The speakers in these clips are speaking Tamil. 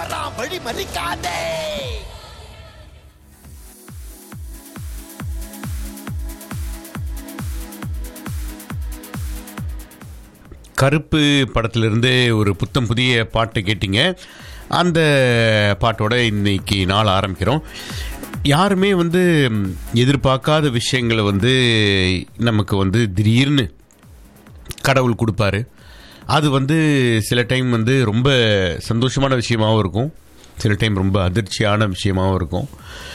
வரான், வழி மறிக்காதே. கருப்பு படத்திலிருந்து ஒரு புத்தம் புதிய பாட்டு கேட்டிங்க. அந்த பாட்டோட இன்னைக்கு நாள் ஆரம்பிக்கிறோம். யாருமே எதிர்பார்க்காத விஷயங்களை நமக்கு திடீர்னு கடவுள் கொடுப்பாரு. அது சில டைம் ரொம்ப சந்தோஷமான விஷயமாகவும் இருக்கும், சில டைம் ரொம்ப அதிர்ச்சியான விஷயமாகவும் இருக்கும்.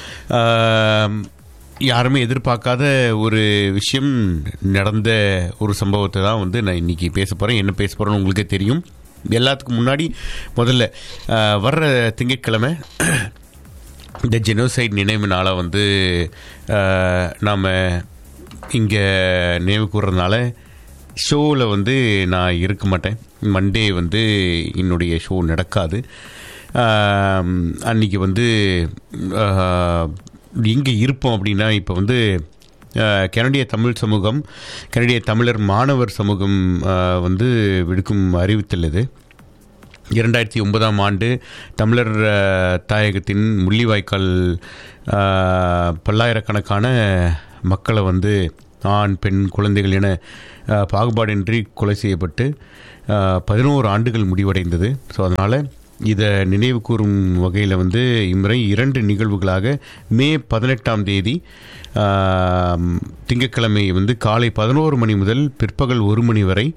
யாருமே எதிர்பார்க்காத ஒரு விஷயம் நடந்த ஒரு சம்பவத்தை தான் நான் இன்றைக்கி பேச போகிறேன். என்ன பேச போகிறேன்னு உங்களுக்கே தெரியும். எல்லாத்துக்கும் முன்னாடி முதல்ல வர்ற திங்கட்கிழமை இந்த ஜெனோசைட் நினைவு நாளை நாம் இங்கே நினைவு கூறுறதுனால ஷோவில் நான் இருக்க மாட்டேன். மண்டே என்னுடைய ஷோ நடக்காது. அன்றைக்கி எங்கே இருப்போம் அப்படின்னா, இப்போ கனடிய தமிழ் சமூகம், கனடிய தமிழர் மாணவர் சமூகம் விடுக்கும் அறிவித்தல் இது. 2009ஆம் ஆண்டு தமிழர் தாயகத்தின் முள்ளிவாய்க்கால் பல்லாயிரக்கணக்கான மக்களை ஆண் பெண் குழந்தைகள் என பாகுபாடின்றி கொலை செய்யப்பட்டு 11 ஆண்டுகள் முடிவடைந்தது. ஸோ அதனால் இதை நினைவு கூறும் வகையில் இம்முறை 2 நிகழ்வுகளாக மே 18ஆம் தேதி திங்கட்கிழமை காலை 11 மணி முதல் பிற்பகல் 1 மணி வரை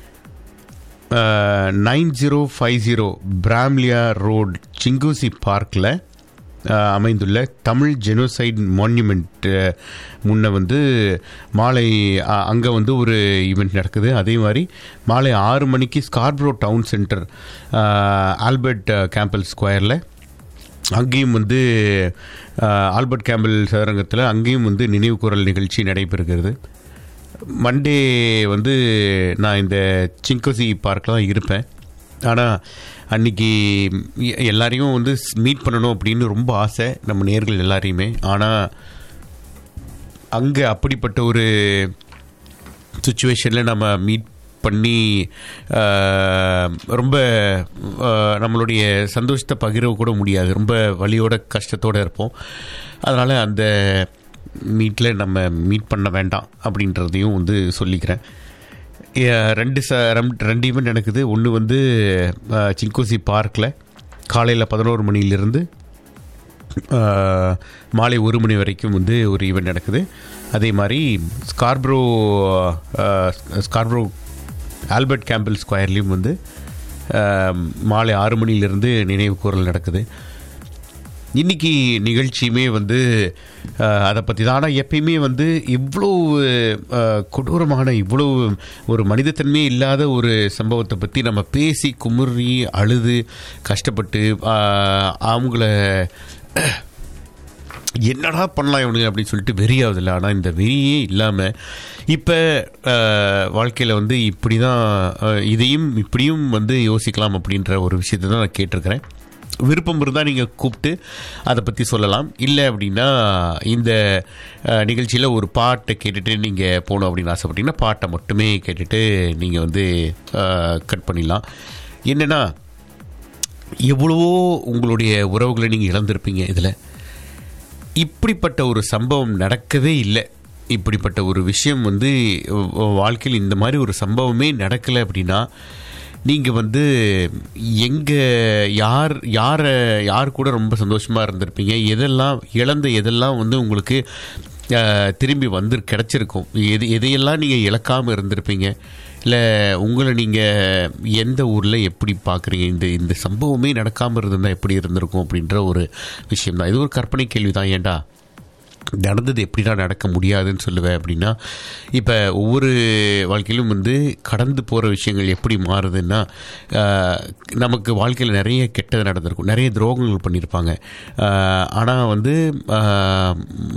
9050 பிராம்லியா ரோட் சிங்கூசி பார்க்கில் அமைந்துள்ள தமிழ் ஜெனோசைட் மான்யூமெண்ட் முன்ன மாலை அங்கே ஒரு ஈவெண்ட் நடக்குது. அதே மாதிரி மாலை 6 மணிக்கு Scarborough down centre Albert Campbell ஸ்கொயரில் அங்கேயும் ஆல்பர்ட் கேம்பல் சதுரங்கத்தில் அங்கேயும் நினைவு கூறல் நிகழ்ச்சி நடைபெறுகிறது. மண்டே நான் இந்த சிங்கோசி பார்க்கில் தான் இருப்பேன். ஆனால் அன்றைக்கி எல்லாரையும் மீட் பண்ணணும் அப்படின்னு ரொம்ப ஆசை நம்ம நேயர்கள் எல்லாரையுமே. ஆனால் அங்கே அப்படிப்பட்ட ஒரு சுச்சுவேஷனில் நம்ம மீட் பண்ணி ரொம்ப நம்மளுடைய சந்தோஷத்தை பகிர கூட முடியாது. ரொம்ப வலியோட கஷ்டத்தோடு இருப்போம். அதனால் அந்த மீட்டில் நம்ம மீட் பண்ண வேண்டாம் அப்படின்றதையும் சொல்லிக்கிறேன். 2 ஈவெண்ட் நடக்குது. ஒன்று சிங்கோசி பார்க்கில் காலையில் 11 மணியிலிருந்து மாலை 1 மணி வரைக்கும் ஒரு ஈவெண்ட் நடக்குது. அதே மாதிரி ஸ்கார்ப்ரோ ஆல்பர்ட் கேம்பல் ஸ்கொயர்லேயும் மாலை 6 மணியிலிருந்து நினைவு கூறல் நடக்குது. இன்றைக்கி நிகழ்ச்சியுமே அதை பற்றி தான். ஆனால் எப்பயுமே இவ்வளோ கொடூரமான, இவ்வளோ ஒரு மனிதத்தன்மையே இல்லாத ஒரு சம்பவத்தை பற்றி நம்ம பேசி குமுறி அழுது கஷ்டப்பட்டு அவங்கள என்னடா பண்ணலாம் இவனுங்க அப்படின்னு சொல்லிட்டு வெறியாவதில்லை. ஆனால் இந்த வெறியே இல்லாமல் இப்போ வாழ்க்கையில் இப்படி தான் இதையும் இப்படியும் யோசிக்கலாம் அப்படின்ற ஒரு விஷயத்தை தான் நான் கேட்டிருக்கிறேன். விருப்பம் இருந்தால் நீங்கள் கூப்பிட்டு அதை பற்றி சொல்லலாம். இல்லை அப்படின்னா இந்த நிகழ்ச்சியில் ஒரு பாட்டை கேட்டுட்டு நீங்கள் போகணும் அப்படின்னு ஆசைப்பட்டீங்கன்னா பாட்டை மட்டுமே கேட்டுட்டு நீங்கள் கட் பண்ணிடலாம். என்னென்னா, எவ்வளவோ உங்களுடைய உறவுகளை நீங்கள் இழந்திருப்பீங்க. இதில் இப்படிப்பட்ட ஒரு சம்பவம் நடக்கவே இல்லை. இப்படிப்பட்ட ஒரு விஷயம் வாழ்க்கையில் இந்த மாதிரி ஒரு சம்பவமே நடக்கலை அப்படின்னா நீங்கள் எங்கே யார் கூட ரொம்ப சந்தோஷமாக இருந்திருப்பீங்க, எதெல்லாம் உங்களுக்கு திரும்பி கிடச்சிருக்கும், எதையெல்லாம் நீங்கள் இழக்காமல் இருந்திருப்பீங்க, இல்லை உங்களை நீங்கள் எந்த ஊரில் எப்படி பார்க்குறீங்க, இந்த சம்பவமே நடக்காமல் இருந்திருந்தால் எப்படி இருந்திருக்கும் அப்படின்ற ஒரு விஷயம் தான். இது ஒரு கற்பனை கேள்வி தான். ஏண்டா நடந்தது எப்படின்னா நடக்க முடியாதுன்னு சொல்லுவேன் அப்படின்னா, இப்போ ஒவ்வொரு வாழ்க்கையிலும் கடந்து போகிற விஷயங்கள் எப்படி மாறுதுன்னா, நமக்கு வாழ்க்கையில் நிறைய கெட்டது நடந்திருக்கும், நிறைய துரோகங்கள் பண்ணியிருப்பாங்க. ஆனால்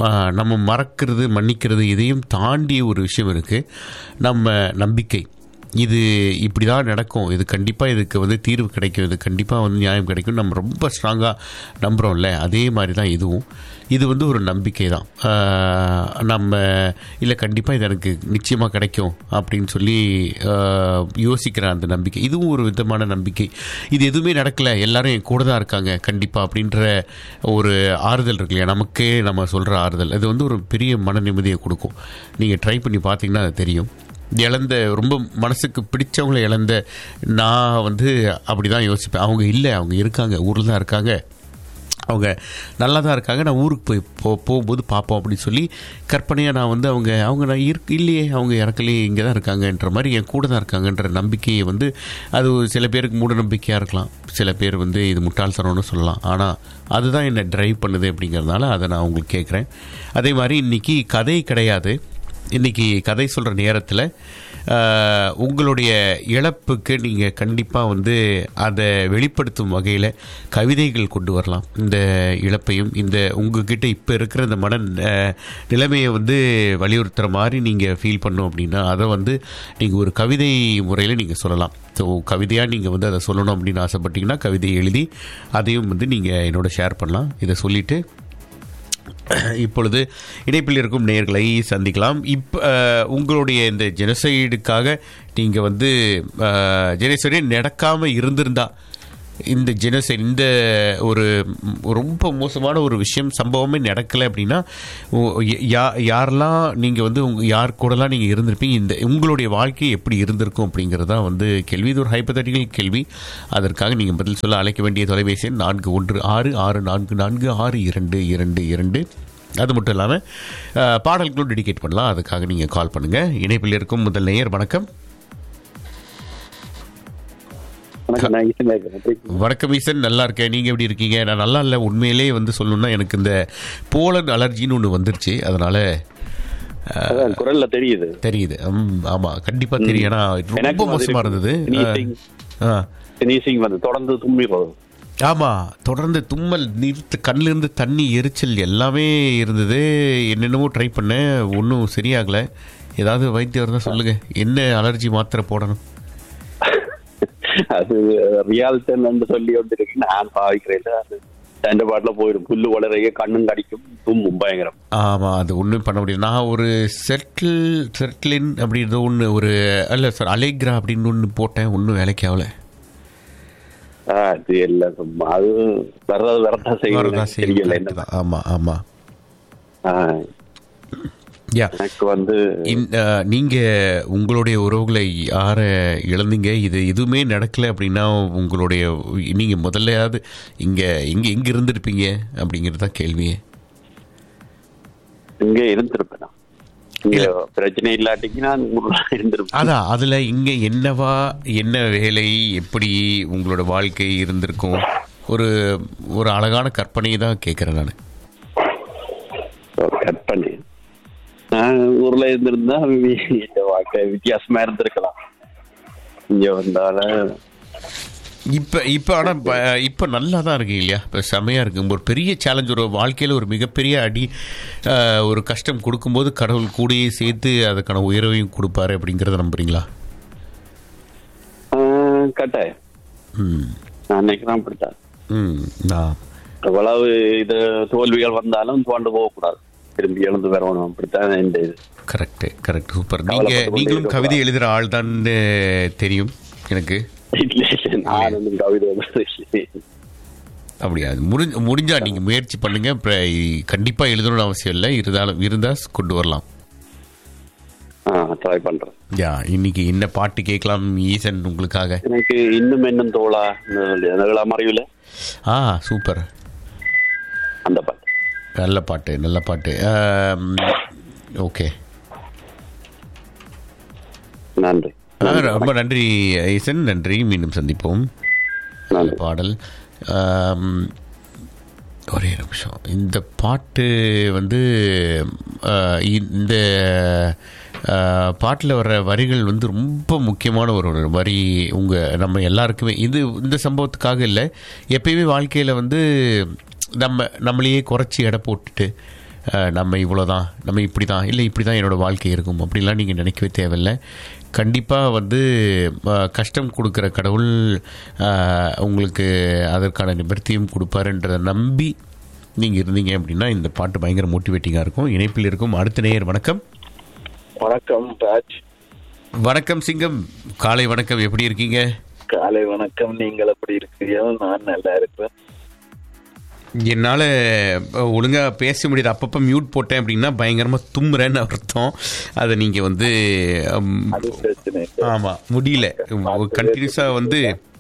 நம்ம மறக்கிறது மன்னிக்கிறது இதையும் தாண்டிய ஒரு விஷயம் இருக்குது, நம்ம நம்பிக்கை. இது இப்படி தான் நடக்கும், இது கண்டிப்பாக இதுக்கு வந்து தீர்வு கிடைக்கும், இது கண்டிப்பாக வந்து நியாயம் கிடைக்கும் நம்ம ரொம்ப ஸ்ட்ராங்காக நம்புகிறோம்ல, அதே மாதிரி தான் இதுவும். இது வந்து ஒரு நம்பிக்கை தான். நம்ம இல்லை கண்டிப்பாக இது எனக்கு நிச்சயமாக கிடைக்கும் அப்படின்னு சொல்லி யோசிக்கிற அந்த நம்பிக்கை, இதுவும் ஒரு விதமான நம்பிக்கை. இது எதுவுமே நடக்கலை, எல்லாரும் என் கூட தான் இருக்காங்க கண்டிப்பாக அப்படின்ற ஒரு ஆறுதல் இருக்கு இல்லையா, நமக்கே நம்ம சொல்கிற ஆறுதல், அது வந்து ஒரு பெரிய மன நிம்மதியை கொடுக்கும். நீங்கள் ட்ரை பண்ணி பார்த்தீங்கன்னா அது தெரியும். இழந்த ரொம்ப மனசுக்கு பிடிச்சவங்கள இழந்த நான் வந்து அப்படி தான் யோசிப்பேன். அவங்க இல்லை, அவங்க இருக்காங்க, ஊரில் தான் இருக்காங்க, அவங்க நல்லா தான் இருக்காங்க, நான் ஊருக்கு போகும்போது பார்ப்போம் அப்படின்னு சொல்லி கற்பனையாக நான் வந்து அவங்க நான் இல்லையே, அவங்க இறக்கலையே, இங்கே தான் இருக்காங்கன்ற மாதிரி என் கூட தான் இருக்காங்கன்ற நம்பிக்கையை வந்து, அது சில பேருக்கு மூட நம்பிக்கையாக இருக்கலாம், சில பேர் வந்து இது முட்டாள்தனம்னு சொல்லலாம். ஆனால் அதுதான் என்னை ட்ரைவ் பண்ணுது அப்படிங்கிறதுனால அதை நான் உங்களுக்கு கேட்குறேன். அதே மாதிரி இன்றைக்கி கதை கிடையாது, இன்றைக்கி கதை சொல்கிற நேரத்தில் உங்களுடைய இழப்புக்கு நீங்கள் கண்டிப்பாக வந்து அதை வெளிப்படுத்தும் வகையில் கவிதைகள் கொண்டு வரலாம். இந்த இழப்பையும் இந்த உங்ககிட்ட இப்போ இருக்கிற இந்த மன நிலைமையை வந்து வலியுறுத்துகிற மாதிரி நீங்கள் ஃபீல் பண்ணோம் அப்படின்னா அதை வந்து நீங்கள் ஒரு கவிதை முறையில் நீங்கள் சொல்லலாம். ஸோ கவிதையாக நீங்கள் வந்து அதை சொல்லணும் அப்படின்னு ஆசைப்பட்டீங்கன்னா கவிதையை எழுதி அதையும் வந்து நீங்கள் என்னோட ஷேர் பண்ணலாம். இதை சொல்லிவிட்டு இப்பொழுது இணைப்பில் இருக்கும் நேயர்களை சந்திக்கலாம். உங்களுடைய இந்த ஜெனோசைடுக்காக நீங்கள் வந்து ஜெனோசைடே நடக்காமல் இருந்திருந்தா, இந்த ஜெனோசைட் இந்த ஒரு ரொம்ப மோசமான ஒரு விஷயம் சம்பவமே நடக்கலை அப்படின்னா யாரெல்லாம் நீங்கள் வந்து யார் கூடலாம் நீங்கள் இருந்திருப்பீங்க, இந்த உங்களுடைய வாழ்க்கை எப்படி இருந்திருக்கும் அப்படிங்கிறதா வந்து கேள்வி. இது ஒரு ஹைப்போதெட்டிக்கல் கேள்வி. அதற்காக நீங்கள் பதில் சொல்ல அழைக்க வேண்டிய தொலைபேசி எண் 4166444222. அது மட்டும் இல்லாமல் பாடல்களும் டெடிகேட் பண்ணலாம், அதுக்காக நீங்கள் கால் பண்ணுங்கள். இணைப்பில் இருக்கும் முதல் நேயர் வணக்கம். வணக்கம் ஈசன், நல்லா இருக்கேன், நீங்கள் எப்படி இருக்கீங்க? நான் நல்லா இல்லை, உண்மையிலே வந்து சொல்லணும்னா எனக்கு இந்த போலன் அலர்ஜின்னு ஒன்று வந்துருச்சு, அதனால குரல்ல தெரியுது. ஆமாம் கண்டிப்பாக தெரியும், ஏன்னா ரொம்ப மோசமாக இருந்தது. தொடர்ந்து தும்மிடுறது. ஆமாம், தொடர்ந்து தும்மல், நிறுத்து, கண்ணிலிருந்து தண்ணி, எரிச்சல் எல்லாமே இருந்தது. என்னென்னமோ ட்ரை பண்ணேன், ஒன்றும் சரியாகலை. ஏதாவது வைத்தியம் இருந்தால் சொல்லுங்கள், என்ன அலர்ஜி மாத்திரை போடணும்? அது ரியால்டன் சொல்லி வந்துருக்கு, நான் பாவிக்கிறேன். அது ரெண்டு பாட்டில் போயிடும், புல்லு வளரைய கண்ணும் கடிக்கும், தும்மும் பயங்கரம். ஆமாம், அது ஒன்றும் பண்ண முடியாது. நான் ஒரு செர்ட்லின் அப்படின்ற ஒன்று, ஒரு அல்ல சார் அலேக்ரா அப்படின்னு ஒன்று போட்டேன், ஒன்றும் வேலைக்கு ஆகலை. அது எல்லாம் சும்மா, அது வரதான் செய்யல. ஆமாம் ஆமாம். எனக்கு வந்து நீங்கள் உங்களுடைய உறவுகளை யாரை இழந்தீங்க, இது எதுவுமே நடக்கலை அப்படின்னா உங்களுடைய நீங்கள் முதல்லையாவது எங்கே இருந்திருப்பீங்க அப்படிங்கிறது தான் கேள்வியே. இங்கே இருந்திருப்பேன், பிரச்சனை இல்லாட்டிக்கு நான் இருந்திருப்பேன். அதான் அதில் இங்கே என்ன வேலை, எப்படி உங்களோட வாழ்க்கை இருந்திருக்கும், ஒரு அழகான கற்பனையை தான் கேட்குறேன் நான். கற்பனை, நான் ஊர்ல இருந்திருந்தா வாழ்க்கை வித்தியாசமா இருந்திருக்கலாம். இங்க வந்தால இப்போ ஆனால் இப்போ நல்லா தான் இருக்கு இல்லையா, இப்போ செமையாக இருக்குது. ஒரு பெரிய சேலஞ்ச், ஒரு வாழ்க்கையில் ஒரு மிகப்பெரிய அடி, ஒரு கஷ்டம் கொடுக்கும்போது கடவுள் கூடயே சேர்த்து அதுக்கான உயர்வையும் கொடுப்பாரு அப்படிங்கிறத நம்புறீங்களா? கட்டாயம். நான் நினைக்கிறேன் அப்படித்தான். நான் எவ்வளவு இது தோல்விகள் வந்தாலும் தோண்டு போகக்கூடாது, திரும்பி எழுந்து வரணும், அப்படித்தான் இந்த இது. Correct super. நீங்களும் கவிதை எழுதுகிற ஆள் தான் தெரியும் எனக்கு. அப்படியா? முடிஞ்சா நீங்க முயற்சி பண்ணுங்க, கண்டிப்பா எழுதணும்னு அவசியம் இல்லை, இருந்தா கொண்டு வரலாம். ட்ரை பண்றேன். இன்னைக்கு என்ன பாட்டு கேட்கலாம் ஈசன் உங்களுக்காக? எனக்கு இன்னும் தோழா மறைவுல. சூப்பர், அந்த பாட்டு நல்ல பாட்டு. ஓகே, நன்றி. ரொம்ப நன்றி ஈசன், நன்றி. மீண்டும் சந்திப்போம். பாடல் ஒரே நிமிஷம். இந்த பாட்டு வந்து இந்த பாட்டில் வர்ற வரிகள் வந்து ரொம்ப முக்கியமான ஒரு வரி. நம்ம எல்லாருக்குமே இந்த சம்பவத்துக்காக இல்லை, எப்பயுமே வாழ்க்கையில் வந்து நம்மளையே குறைச்சி எடை போட்டுட்டு நம்ம இவ்வளோதான், நம்ம இப்படி தான், இல்லை இப்படி தான் என்னோடய வாழ்க்கை இருக்கும் அப்படிலாம் நீங்கள் நினைக்கவே தேவையில்லை. கண்டிப்பாக வந்து கஷ்டம் கொடுக்குற கடவுள் உங்களுக்கு அதற்கான நிவர்த்தியும் கொடுப்பாருன்றதை நம்பி நீங்கள் இருந்தீங்க அப்படின்னா இந்த பாட்டு பயங்கர மோட்டிவேட்டிங்காக இருக்கும். இணைப்பில் இருக்கும் அடுத்த நேயர். வணக்கம். வணக்கம் ராஜ். வணக்கம் சிங்கம். காலை வணக்கம். எப்படி இருக்கீங்க? காலை வணக்கம். நீங்கள் எப்படி இருக்கிறீர்கள்? நான் நல்லா இருக்கிறேன். என்னால் ஒழுங்காக பேச முடியாது. அப்பப்போ மியூட் போட்டேன் அப்படின்னா பயங்கரமாக தும்முறேன்னு அர்த்தம். அதை நீங்கள் வந்து ஆமாம் முடியல கண்டினியூஸாக வந்து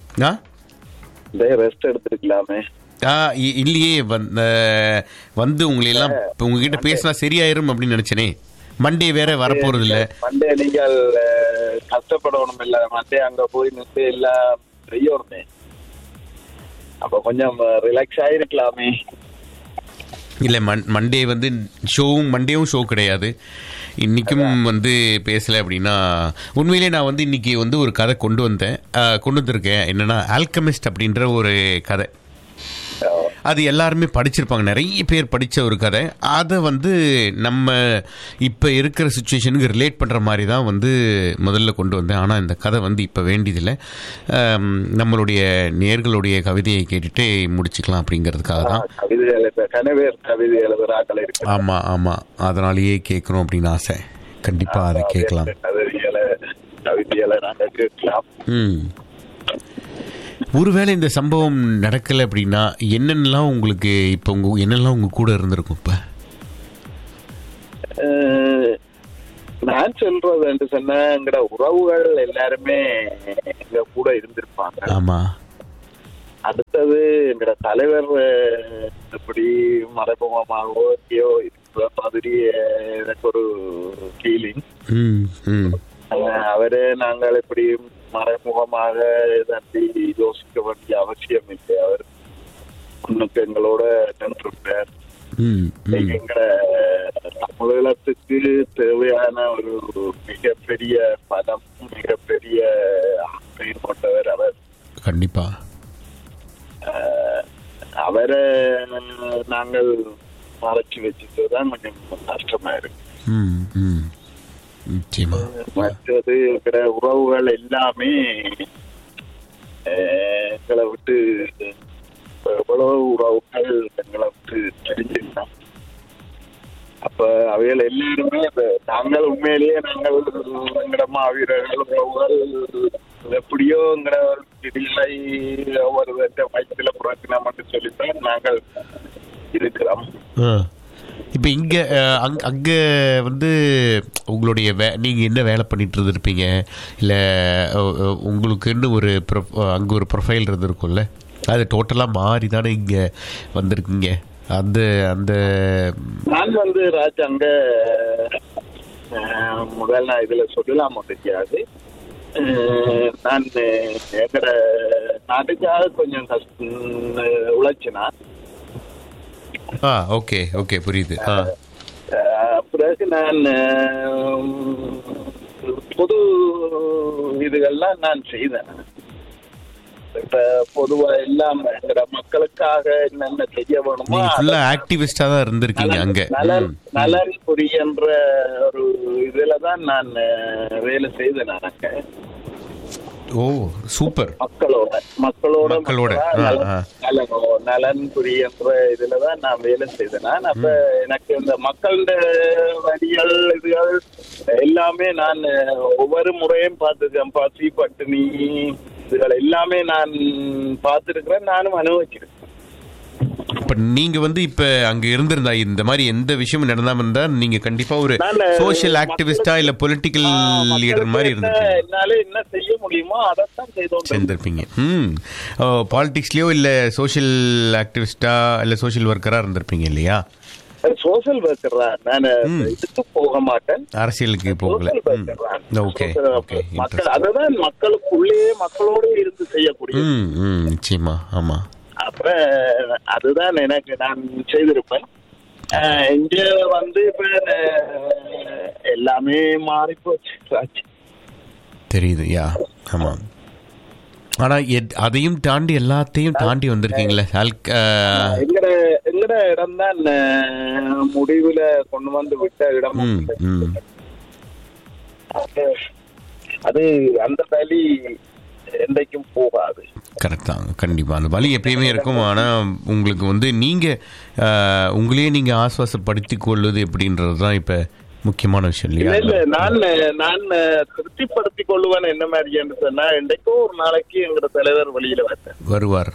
ரெஸ்ட் எடுத்துருக்கலாமே. இல்லையே வந்து உங்களையெல்லாம் உங்ககிட்ட பேசினா சரியாயிரும் அப்படின்னு நினச்சேனே. மண்டே வேற வரப்போறது இல்லை. மண்டே நீங்கள் கஷ்டப்படணும் இல்லை. மண்டே அங்கே போய் நின்று எல்லாம் செய்யணுமே. அப்போ கொஞ்சம் ரிலாக்ஸ் ஆகிருக்கலாமே. இல்லை மண்டே வந்து மண்டேவும் ஷோ கிடையாது. இன்றைக்கும் வந்து பேசலை அப்படின்னா உண்மையிலே நான் வந்து இன்றைக்கி வந்து ஒரு கதை கொண்டு வந்திருக்கேன். என்னென்னா ஆல்கமிஸ்ட் அப்படின்ற ஒரு கதை. அது எல்லாருமே படிச்சிருப்பாங்க, நிறைய பேர் படித்த ஒரு கதை. அதை வந்து நம்ம இப்போ இருக்கிற சுச்சுவேஷனுக்கு ரிலேட் பண்ணுற மாதிரி தான் வந்து முதல்ல கொண்டு வந்தேன். ஆனால் இந்த கதை வந்து இப்போ வேண்டியதில்லை. நம்மளுடைய நேர்களுடைய கவிதையை கேட்டுட்டு முடிச்சுக்கலாம் அப்படிங்கிறதுக்காக தான். ஆமாம் ஆமாம், அதனாலேயே கேட்கணும் அப்படின்னு ஆசை. கண்டிப்பாக அதை கேட்கலாம். ஒருவேளை இந்த சம்பவம் நடக்கலை அப்படின்னா என்னென்னலாம் உங்களுக்கு இப்போ என்னெல்லாம் உங்க கூட இருந்திருக்கும்? இப்போ நான் சொல்றது என்று சொன்ன எங்கட உறவுகள் எல்லாருமே எங்க கூட இருந்திருப்பாங்க. ஆமா. அடுத்தது எங்கட தலைவர் எப்படி மறைமுகமாகவோ இருக்கிற மாதிரி எனக்கு ஒரு ஃபீலிங். அவரு நாங்கள் எப்படி மறைமுகமாக யோசிக்க வேண்டிய அவசியம் இல்லை. அவர் முன்னுக்கு எங்களோட நின்றுட்டார். எங்கட தமிழகத்துக்கு தேவையான ஒரு மிகப்பெரிய பலம், மிகப்பெரிய ஆற்றல் கொண்டவர் அவர். கண்டிப்பா அவரை நாங்கள் மறைச்சு வச்சுதான் கொஞ்சம் கஷ்டமா இருக்கு. மற்றது இருக்கிற உறவுகள் எல்லாமே எங்களை விட்டு எவ்வளவு உறவுகள் எங்களை விட்டு தெரிஞ்சுக்கலாம். அப்ப அவைகள் எல்லாருமே நாங்கள் உண்மையிலேயே நாங்கள் எங்கட மாவீரர்கள் உறவுகள் எப்படியோ எங்கட இடையிலை ஒவ்வொரு வயசுல புறக்கணும் மட்டும் சொல்லித்தான் நாங்கள் இருக்கிறோம். இப்போ இங்கே அங்கே வந்து உங்களுடைய நீங்கள் என்ன வேலை பண்ணிட்டு இருந்திருப்பீங்க? இல்லை உங்களுக்குன்னு ஒரு அங்கே ஒரு ப்ரொஃபைல் இருந்திருக்கும்ல, அது டோட்டலாக மாறி தானே இங்கே வந்திருக்கீங்க. அந்த அந்த நான் வந்து ராஜ் அங்கே முதல் நான் இதில் சொல்லலாமோ தெரியாது. நான் எங்கட நாட்டுக்காக கொஞ்சம் உழைச்சினா. ஓகே ஓகே புரியுது. பிறகு நான் பொது இதுகள்லாம் நான் செய்தேன். இப்ப பொதுவா எல்லாம் மக்களுக்காக என்னென்ன செய்ய வேணுமோ ஆக்டிவிஸ்டா தான் இருந்திருக்கீங்க அங்க. நலன் புரிகின்ற ஒரு இதுலதான் நான் வேலை செய்தேன். நான் ஓ சூப்பர். மக்களோட நலன் புரிகின்ற இதுலதான் நான் வேலை செய்தேன். அப்ப எனக்கு இந்த மக்களோட வரிகள் இதுகள் எல்லாமே நான் ஒவ்வொரு முறையும் பார்த்துருக்கேன். பசி பட்டினி இதுகள் எல்லாமே நான் பார்த்துருக்கிறேன், நானும் அனுபவிச்சிருக்கேன். இப்ப நீங்க வந்து இப்ப அங்க இருந்திருந்தா இந்த மாதிரி எந்த விஷயமும் நடந்தாம இருந்தா நீங்க கண்டிப்பா ஒரு சோஷியல் ஆக்டிவிஸ்டா இல்ல பொலிட்டிக்கல் லீடர் மாதிரி இருந்திருப்பீங்க. என்னால என்ன செய்ய முடியுமோ அதைத்தான் செய்திருப்பீங்க. பாலிடிக்ஸ்லயோ இல்ல சோஷியல் ஆக்டிவிஸ்டா இல்ல சோஷியல் ஒர்க்கரா இருந்திருப்பீங்க இல்லையா? சோஷியல் ஒர்க்கரா நான் இதுக்கு போக மாட்டேன், அரசியலுக்கு போகல. ஓகே ஓகே, அதுதான் மக்களுக்குள்ளேயே மக்களோடு இருந்து செய்யக்கூடிய. நிச்சயமா. ஆமா. அப்புறம் அதுதான் எனக்கு நான் செய்திருப்பேன். இங்க வந்து இப்ப எல்லாமே மாறி போச்சு தெரியுது. யா ஆமா. ஆனா அதையும் தாண்டி எல்லாத்தையும் தாண்டி வந்திருக்கீங்களே. எங்கட இடம் தான் முடிவுல கொண்டு வந்து விட்ட இடம். அது அந்த வழி என்றைக்கும் போகாது. கரெக்ட் தான், கண்டிப்பா அந்த வழி எப்பயுமே இருக்கும். ஆனா உங்களுக்கு வந்து நீங்க உங்களையே நீங்க ஆஸ்வாசப்படுத்திக் கொள்வது எப்படின்றதுதான் இப்ப முக்கியமான விஷயம் இல்லையா? இல்ல நான் திருப்திப்படுத்திக் கொள்ளுவேன். என்ன மாதிரி என்று சொன்னா, என்றைக்கோ ஒரு நாளைக்கு எங்க தலைவர் வழியில வருவார்.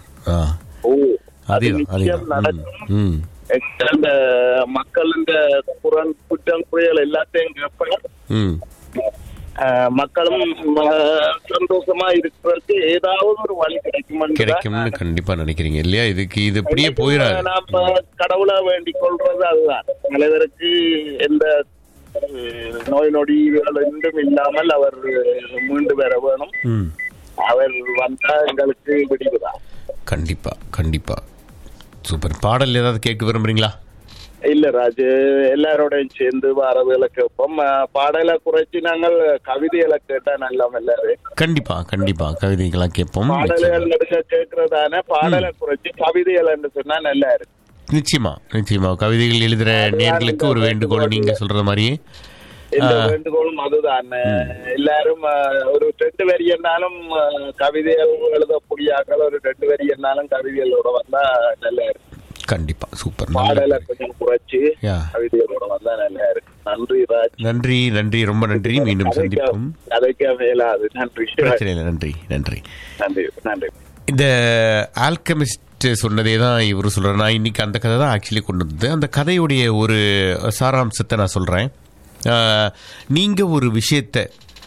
நடக்கும். அந்த மக்களின் குற்றம் குறைகள் எல்லாத்தையும் கேட்பேன். மக்களும் சந்தோஷமா இருக்கிறதுக்கு ஏதாவது ஒரு வழி கிடைக்கும்னு கண்டிப்பா நினைக்கிறீங்க இல்லையா? இதுக்கு இது இப்படியே போயிடாது. நாம கடவுளா வேண்டிக் கொள்றது அதுதான். தலைவருக்கு எந்த நோய் நொடிகள் என்றும் இல்லாமல் அவர் மீண்டு வர வேணும். அவர் வந்தா எங்களுக்கு விடிவுதான். கண்டிப்பா கண்டிப்பா. சூப்பர். பாடல் ஏதாவது கேட்க விரும்புறீங்களா? இல்ல ராஜு, எல்லாரோடையும் சேர்ந்து வரதுல கேட்போம். பாடலை குறைச்சி நாங்கள் கவிதைகளை கேட்டா நல்லா எல்லாரும். கண்டிப்பா கண்டிப்பா கவிதைகளா கேட்போம். பாடல்கள் நடுக்க கேட்கறதான பாடலை குறைச்சி கவிதைகள் என்று சொன்னா நல்லா இருக்கு. நிச்சயமா நிச்சயமா. கவிதைகள் எழுதுற நேர்களுக்கு ஒரு வேண்டுகோள், நீங்க சொல்ற மாதிரி வேண்டுகோளும் அதுதான். எல்லாரும் ஒரு 2 வரி என்னாலும் கவிதைகள் எழுதக்கூடியாக்கள் ஒரு 2 வரி என்னாலும் கவிதைகளோட வந்தா நல்லா இருக்கு. கண்டிப்பா. சூப்பர். பாடலை கொஞ்சம் குறைச்சு கவிதைகளோட வந்தா நல்லா இருக்கு. நன்றி ராஜ். நன்றி நன்றி, ரொம்ப நன்றி. மீண்டும் சந்திப்போம். அதைக்கே மேலாது. நன்றி. நன்றி நன்றி நன்றி நன்றி. இந்த ஆல்கெமிஸ்ட் சொன்னதே தான் இவர் சொல்கிறார். நான் இன்னைக்கு அந்த கதை தான் ஆக்சுவலி கொண்டு வந்தது. அந்த கதையுடைய ஒரு சாராம்சத்தை நான் சொல்கிறேன். நீங்கள் ஒரு விஷயத்தை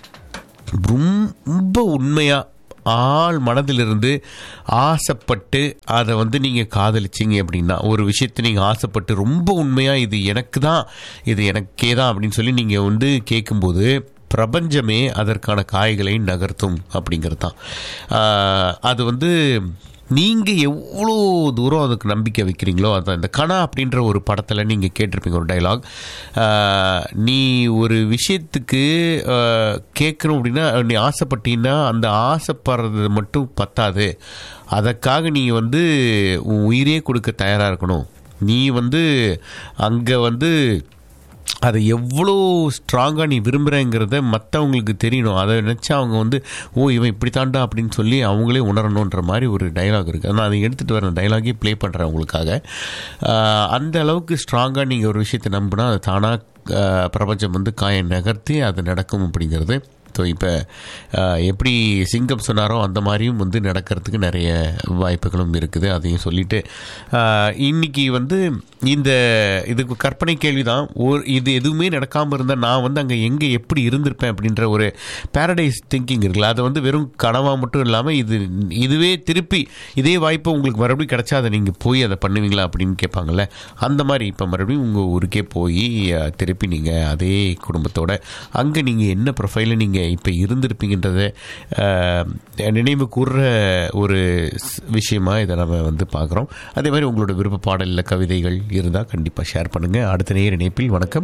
ரொம்ப உண்மையாக ஆள் மனதிலிருந்து ஆசைப்பட்டு அதை வந்து நீங்கள் காதலிச்சிங்க அப்படின்னா, ஒரு விஷயத்தை நீங்கள் ஆசைப்பட்டு ரொம்ப உண்மையாக இது எனக்கு தான், இது எனக்கே தான் அப்படின்னு சொல்லி நீங்கள் வந்து கேட்கும்போது பிரபஞ்சமே அதற்கான காய்களை நகர்த்தும் அப்படிங்கிறது தான். அது வந்து நீங்கள் எவ்வளோ தூரம் அதுக்கு நம்பிக்கை வைக்கிறீங்களோ அதான். இந்த கணா அப்படின்ற ஒரு படத்தில் நீங்கள் கேட்டிருப்பீங்க ஒரு டைலாக். நீ ஒரு விஷயத்துக்கு கேட்கணும் அப்படின்னா, நீ ஆசைப்பட்டீங்கன்னா அந்த ஆசைப்படுறது மட்டும் பத்தாது, அதற்காக நீ வந்து உன் உயிரே கொடுக்க தயாராக இருக்கணும். நீ வந்து அங்கே வந்து அதை எவ்வளோ ஸ்ட்ராங்காக நீ விரும்புகிறேங்கிறத மற்றவங்களுக்கு தெரியணும். அதை நினச்சா அவங்க வந்து இவன் இப்படி தாண்டா அப்படின்னு சொல்லி அவங்களே உணரணுன்ற மாதிரி ஒரு டைலாக் இருக்குது. நான் அதை எடுத்துகிட்டு வரேன், டைலாகே ப்ளே பண்ணுறேன் உங்களுக்காக. அந்த அளவுக்கு ஸ்ட்ராங்காக நீங்கள் ஒரு விஷயத்தை நம்பினா அது தானாக பிரபஞ்சம் வந்து காயை நகர்த்தி அது நடக்கும் அப்படிங்கிறது. ஸோ இப்போ எப்படி சிங்கம் சொன்னாரோ அந்த மாதிரியும் வந்து நடக்கிறதுக்கு நிறைய வாய்ப்புகளும் இருக்குது. அதையும் சொல்லிட்டு இன்றைக்கி வந்து இதுக்கு கற்பனை கேள்வி தான். இது எதுவுமே நடக்காமல் இருந்தால் நான் வந்து அங்கே எங்கே எப்படி இருந்திருப்பேன் அப்படின்ற ஒரு பேரடைஸ் திங்கிங் இருக்குல்ல, அதை வந்து வெறும் கனவாக மட்டும் இல்லாமல் இதுவே திருப்பி இதே வாய்ப்பு உங்களுக்கு மறுபடியும் கிடைச்சா அதை நீங்கள் போய் அதை பண்ணுவீங்களா அப்படின்னு கேட்பாங்கள்ல, அந்த மாதிரி இப்போ மறுபடியும் உங்கள் ஊருக்கே போய் திருப்பி நீங்கள் அதே குடும்பத்தோட அங்கே நீங்கள் என்ன ப்ரொஃபைலில் நீங்கள் இப்போ இருந்திருப்பீங்கன்றதை நினைவு கூறுற ஒரு விஷயமா இதை நம்ம வந்து பார்க்குறோம். அதே மாதிரி உங்களோட விருப்ப பாடலில் கவிதைகள் இருந்தால் கண்டிப்பாக ஷேர் பண்ணுங்கள். அடுத்த நேர இணைப்பில் வணக்கம்.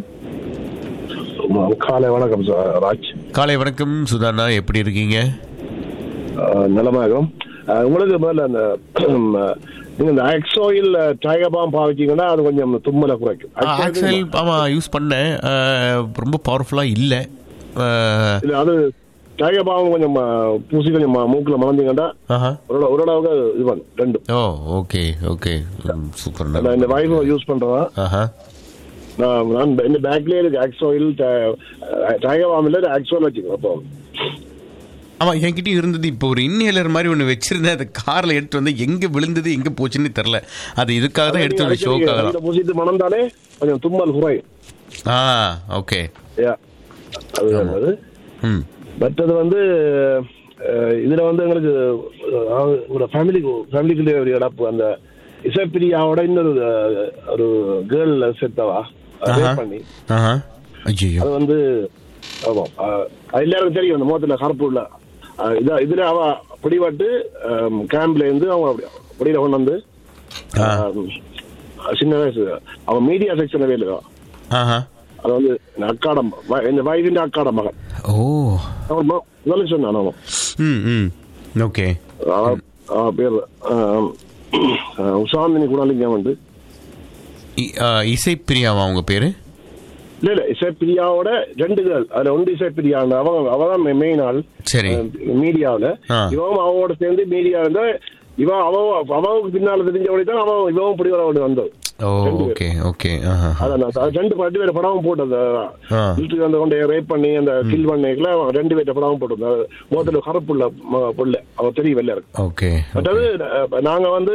காலை வணக்கம் ராஜ். காலை வணக்கம் சுதானா, எப்படி இருக்கீங்க? நலமாகும். உங்களுக்கு முதல்ல அந்த நீங்க இந்த ஆக்ஸோயில் டைகர் பாம் பாவிச்சீங்கன்னா அது கொஞ்சம் தும்மலை குறைக்கும். ஆக்ஸோயில் ஆமாம் யூஸ் பண்ணேன், ரொம்ப பவர்ஃபுல்லாக இல்லை. அது டைகர் பாம் கொஞ்சம் பூசி கொஞ்சம் மூக்கில் மறந்தீங்கன்னா ஓரளவுக்கு இது ரெண்டும். Okay okay super. இந்த வைஃப் யூஸ் பண்றதா நான் இந்த பேக்லயே இருக்கு ஆக்ஸோயில் டைகர் பாம் இல்லை ஆக்ஸோயில் வச்சுக்கோ. அப்போ ஆமாம் என்கிட்டயும் இருந்தது. இப்போ ஒரு இன்ஹேலர் மாதிரி ஒன்று வச்சிருந்தேன், அதை காரில் எடுத்து வந்து எங்கே விழுந்தது எங்கே போச்சுன்னு தெரில. அது இதுக்காக தான் எடுத்து வந்து ஷோக்காக தான் பூசிட்டு மணந்தாலே கொஞ்சம் தும்மல் குறையும். ஓகே அது மற்றது வந்து இதுல வந்து எங்களுக்கு ஃபேமிலிக்குள்ளே ஒரு இடப்பு அந்த இசைப்பிரியாவோட இன்னொரு ஒரு கேர்ள் செத்தவா பண்ணி அது வந்து எல்லாருக்கும் தெரியும். அந்த முகத்துல கருப்பு உள்ள இதுல அவ பிடிபட்டு கேம்ப்ல இருந்து அவங்க பிடியில கொண்டு வந்து சின்ன வயசு அவன் மீடியா செக்ஷன் வேலைதான். அது வந்து அக்காடம் இந்த வயதின் அக்காட மகன். முதல்ல சொன்னான். ஓகே பேர் உஷாந்தினி குணாலிங்கம் வந்து. இசைப்பிரியாவா அவங்க பேரு? இல்ல இசைப்பிரியாவோட 2 கேர்ள், அதுல ஒன்று இசைப்பிரியா, அவதான் மெயின் ஆள். சரி. மீடியாவில இவன் அவவோட சேர்ந்து மீடியா இருந்தா இவன் அவவுக்கு பின்னால தெரிஞ்சவனைதான் அவன் இவன் பிடி வர வந்தது. அதான் 2 பேர் படமும் போட்டது. வீட்டுக்கு வந்து கொண்டு ரேப் பண்ணி அந்த கில் பண்ணல 2 பேர் படமும் போட்டது. முதல்ல கருப்புள்ள புள்ள அவர் தெரிய வெளில இருக்கு. அதாவது நாங்க வந்து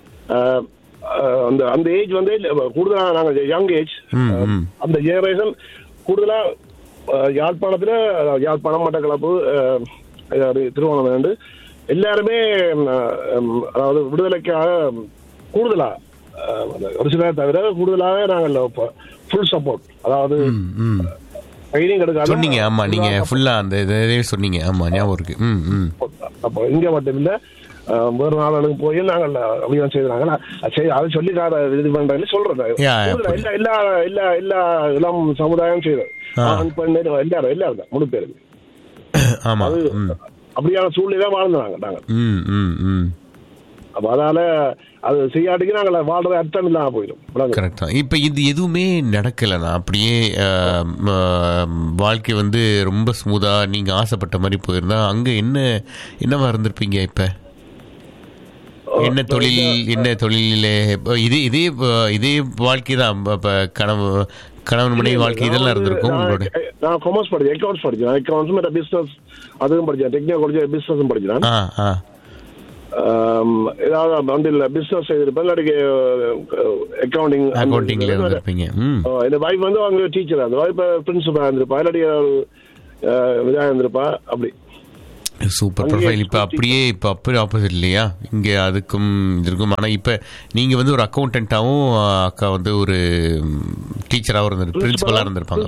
அந்த ஏஜ் வந்து கூடுதலா நாங்க யங் ஏஜ், அந்த ஜெனரேஷன் கூடுதலா யாழ்ப்பாணத்துல யாழ்ப்பாணம், மட்டக்களப்பு, திருவண்ணாமலை எல்லாருமே அதாவது விடுதலைக்காக கூடுதலா ஒரு சிலர் தவிர கூடுதலாக நாங்கள் ஃபுல் சப்போர்ட். அதாவது சொன்னீங்க. ஆமா, நீங்க ஃபுல்லா அந்த இதே சொன்னீங்க. ஆமா, ஞாபகம் இருக்கு. அப்போ இங்க மட்டும் இல்ல, வேறு நாளுக்கு போய் நாங்கள் அப்படிதான் செய்யறாங்க. அதை சொல்லி இது பண்றேன்னு சொல்றேன். எல்லா இளம் சமுதாயம் செய்யறது, ஆண் பெண் எல்லாரும் தான், முழு பேருக்கு. அப்படியான சூழ்நிலை வாழ்ந்தாங்க நாங்கள். அப்ப அதனால அது செய்யாட்டிக்கு நாங்கள் வாழ்றது அர்த்தம் இல்லாம போயிடும். கரெக்ட் தான். இப்ப இது எதுவுமே நடக்கலண்ணா, அப்படியே வாழ்க்கை வந்து ரொம்ப ஸ்மூதா நீங்க ஆசைப்பட்ட மாதிரி போயிருந்தா அங்க என்னவா இருந்திருப்பீங்க? இப்ப என்ன தொழிலே இதே வாழ்க்கை தான். இப்ப கணவன் மனைவி வாழ்க்கை இதெல்லாம் இருந்திருக்கும் உங்களோட. நான் காமர்ஸ் படிச்சேன், அக்கௌண்ட்ஸ் படிச்சேன். அக்கௌண்ட்ஸ் பிசினஸ் அதுவும் படிச்சேன், டெக்னிக்கல் பிசினஸும் படிச்சேன். ஏதாவது வந்து பிசினஸ் செய்திருப்பேன், அக்கௌண்டிங்ல இருந்திருப்பீங்க. இந்த வைஃப் வந்து அவங்க டீச்சர், அந்த வைஃப் பிரின்சிபலா இருந்திருப்பா, இல்லாட்டி இதாக இருந்திருப்பா. அப்படி சூப்பர் ப்ரொஃபைல். இப்போ அப்படியே ஆப்போசிட் இல்லையா? இங்கே அதுக்கும் இருக்கும். ஆனால் இப்போ நீங்கள் வந்து ஒரு அக்கௌண்டன்ட்டாகவும் அக்கா வந்து ஒரு டீச்சராகவும் இருந்திருக்கு, பிரின்சிபலாக இருந்திருப்பாங்க.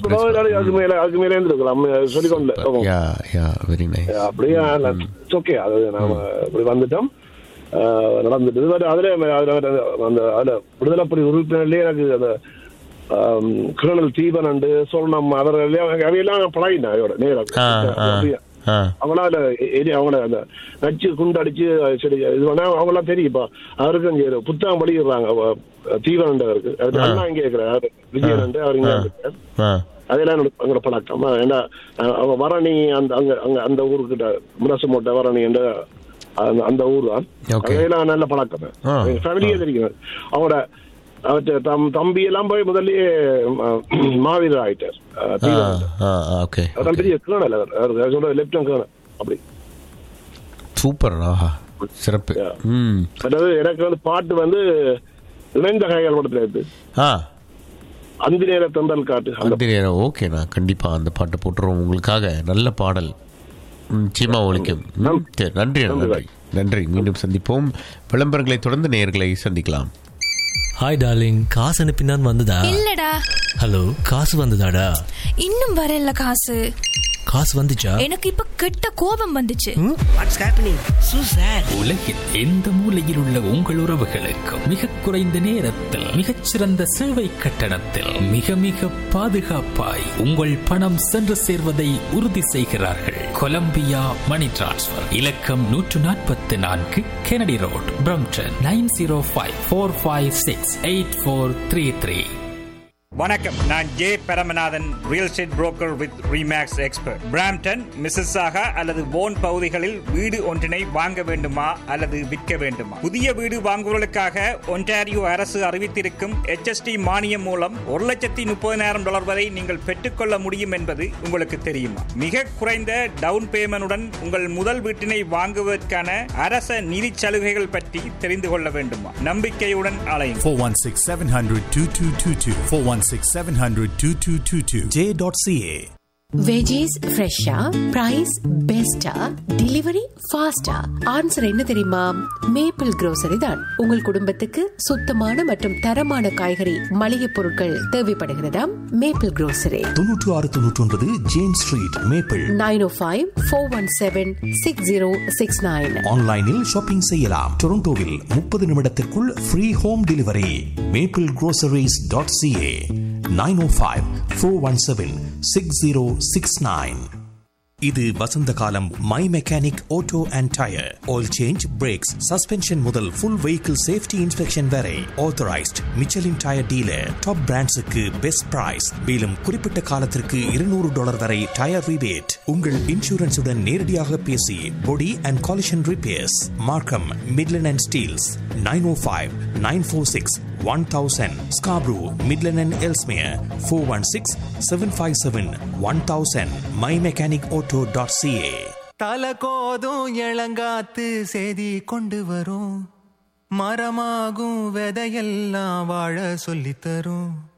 Very nice. அப்படியே ஓகே, அது நாம இப்படி வந்துட்டோம், நடந்துட்டு. அதுல விடுதலை புலி உறுப்பினர்லயே எனக்கு அந்த கர்னல் தீபன் அண்டு சொல்லணும் அவையெல்லாம் பழகினேன் அவையோட நேரம். அவங்களா அவங்கள அந்த நச்சு குண்டு அடிச்சு சரி இது பண்ண அவங்களாம் தெரியுப்பா. அவருக்கு இங்க புத்தகம் படிக்கிறாங்க தீவனண்டவருக்கு, அண்ணா இங்கே இருக்கிறார், விஜயன் அவர் இங்கே இருக்கார். அதெல்லாம் எங்களோட பழக்கம். ஏன்னா அவங்க வரணி அந்த அங்க அங்க அந்த ஊருக்கிட்ட முரசமோட்டை வரணி என்ற அந்த ஊர் தான். அதெல்லாம் நல்ல பழக்கம், ஃபேமிலியே தெரியும். அவங்களோட தம்பி எல்லாம் போய் முதல்லயே மாவீரர் ஆயிட்டார். பெரிய கேர்னல், லெப்டினன்ட் கேர்னல். அப்படி சூப்பர், சிறப்பு. அதாவது எனக்கு வந்து பாட்டு வந்து இணைந்த கைகள் படத்துல இருக்கு, அந்த நேர தந்தல் காட்டு, அந்த நேரம். ஓகேண்ணா, கண்டிப்பா அந்த பாட்டு போட்டுருவோம் உங்களுக்காக. நல்ல பாடல் நிச்சயமா ஒழிக்கும். நன்றி நன்றி நன்றி. மீண்டும் சந்திப்போம். விளம்பரங்களை தொடர்ந்து நேயர்களை சந்திக்கலாம். ஹாய் டார்லிங், காசு அனுப்பினான் வந்ததா? இல்லடா. ஹலோ, காசு வந்ததாடா? இன்னும் வரல. காசு வந்துச்சா? எனக்கு இப்ப கெட்ட கோபம் வந்துச்சு. What's happening? So chat. உலகில் எந்த மூலையில் உள்ள உங்கள் உறவுகளுக்கு மிக குறைந்த நேரத்தில் மிகச்சிறந்த சேவை கட்டணத்தில் மிக மிக பாதுகாப்பாய் உங்கள் பணம் சென்று சேர்வதை உறுதி செய்கிறார்கள். கொலம்பியா மணி டிரான்ஸ்ஃபர். இலக்கம் 144 கெனடி ரோட், பிரம்டன் 9054568433. வணக்கம், நான் J Paramanathan, real estate broker with remakes expert. Brampton, Mississauga அல்லது போன் பகுதிகளில் வீடு ஒன்றினை வாங்க வேண்டுமா அல்லது விற்க வேண்டுமா? புதிய வீடு வாங்குவதற்காக ஒன்டாரியோ அரசு அறிவித்திருக்கும் HST மானியம் மூலம் $130,000 வரை நீங்கள் பெற்றுக்கொள்ள முடியும் என்பது உங்களுக்கு தெரியுமா? மிக குறைந்த டவுன் பேமெண்டுடன் உங்கள் முதல் வீட்டினை வாங்குவதற்கான அரச நிதி சலுகைகள் பற்றி தெரிந்து கொள்ள வேண்டுமா? நம்பிக்கையுடன் அலையுங்கள். 416-700-2222 416-700-2222 J.ca. வெஜிஸ் ஃப்ரெஷ்ஷா, பிரைஸ் பெஸ்டா, டெலிவரி ஃபாஸ்டா? ஆன்சர் என்ன தெரியுமா? மேப்பிள் grocery தான். உங்கள் குடும்பத்துக்கு சுத்தமான மற்றும் தரமான காய்கறி மளிகை பொருட்கள் தேவைப்படுகிறதா? Maple grocery 9699 James street, maple. 905-417-6069. ஆன்லைனில் ஷாப்பிங் செய்யலாம். டொரண்டோவில் 30 நிமிடத்திற்குள் ஃப்ரீ ஹோம் டெலிவரி. maplegroceries.ca 905-417-6069. இது வசந்த காலம். My mechanic auto and tyre oil change, breaks, suspension முதல் ஃபுல் வெஹிக்கிள் சேஃப்டி இன்ஸ்பெக்ஷன் வரை authorised Michelin tyre dealer. Top பிராண்ட்ஸுக்கு best price. மேலும் குறிப்பிட்ட காலத்திற்கு $200 வரை டயர் ரிபேட். உங்கள் இன்சூரன்ஸுடன் நேரடியாக பேசி பொடி அண்ட் காலிஷன் ரிப்பேர்ஸ். மார்க்கம், Midland and Steeles. 905-946-1000. Scarborough, Midland and Ellesmere. 416-757-1000. mymechanicauto.ca. தலகோதும் இளங்காத்து செய்தி கொண்டு வரும், மரமாகும் விதையெல்லாம் வாழ சொல்லித்தரும்.